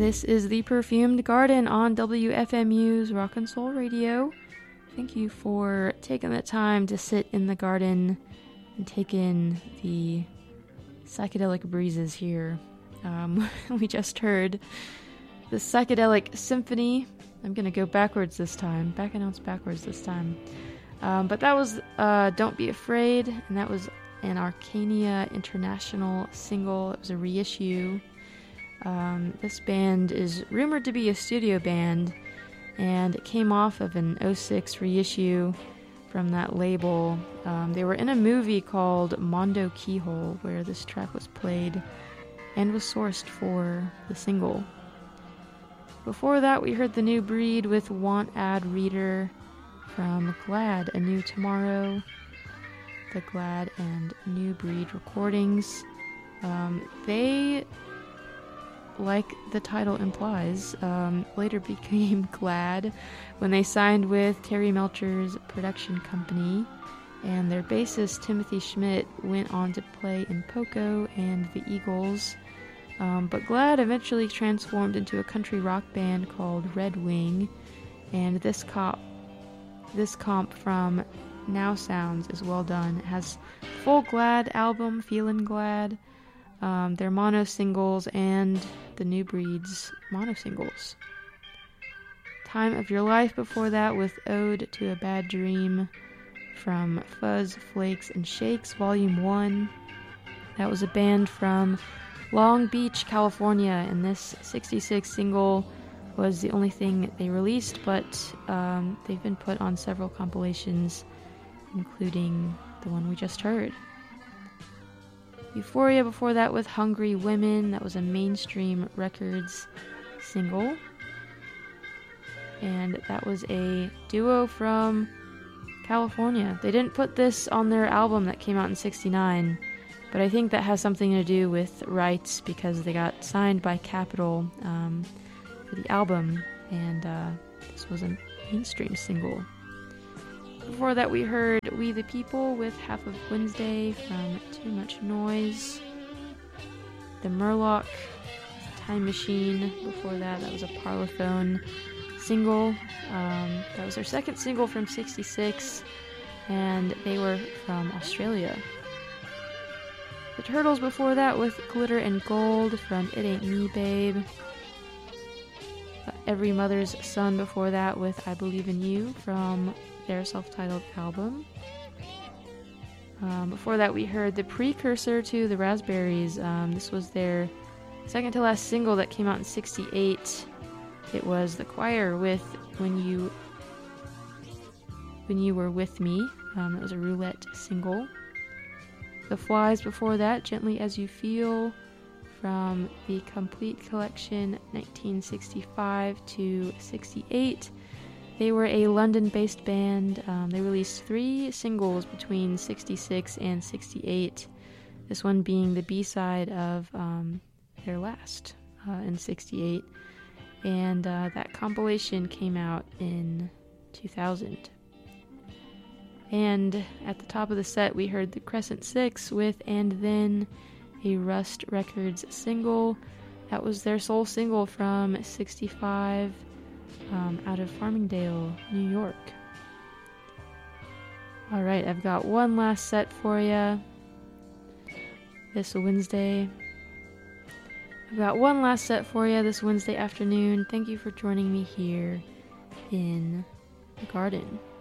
This is the Perfumed Garden on WFMU's Rock and Soul Radio. Thank you for taking the time to sit in the garden and take in the psychedelic breezes here. We just heard the Psychedelic Symphony. I'm going to go backwards this time. Back backwards this time. But that was Don't Be Afraid, and that was an Arcania International single. It was a reissue. This band is rumored to be a studio band, and it came off of an '06 reissue from that label. They were in a movie called Mondo Keyhole, where this track was played and was sourced for the single. Before that, we heard The New Breed with Want Ad Reader from Glad, A New Tomorrow, the Glad and New Breed recordings. They, like the title implies, later became Glad when they signed with Terry Melcher's production company, and their bassist Timothy Schmidt went on to play in Poco and the Eagles. But Glad eventually transformed into a country rock band called Red Wing, and this comp from Now Sounds is well done. It has full Glad album, Feelin' Glad, their mono singles, and the New Breed's mono singles. Time of Your Life before that with Ode to a Bad Dream from Fuzz, Flakes, and Shakes, Volume 1. That was a band from Long Beach, California, and this 66 single was the only thing they released, but they've been put on several compilations, including the one we just heard. Euphoria before that with Hungry Women. That was a Mainstream Records single, and that was a duo from California. They didn't put this on their album that came out in '69, but I think that has something to do with rights, because they got signed by Capitol for the album, and this was a Mainstream single. Before that, we heard We the People with Half of Wednesday from Too Much Noise. The Murloc, Time Machine. Before that, that was a Parlophone single. That was their second single from '66, and they were from Australia. The Turtles before that with Glitter and Gold from It Ain't Me, Babe. Every Mother's Son before that with I Believe in You from their self-titled album. Before that, we heard the precursor to the Raspberries. This was their second to last single that came out in '68. It was The Choir with When You Were With Me. It was a Roulette single. The Flies before that, Gently As You Feel, from the Complete Collection 1965 to '68. They were a London-based band. They released 3 singles between '66 and '68, this one being the B-side of their last in '68. And that compilation came out in 2000. And at the top of the set, we heard the Crescent Six with And Then, a Rust Records single. That was their sole single from '65, out of Farmingdale, New York. Alright, I've got one last set for you this Wednesday. Afternoon. Thank you for joining me here in the garden.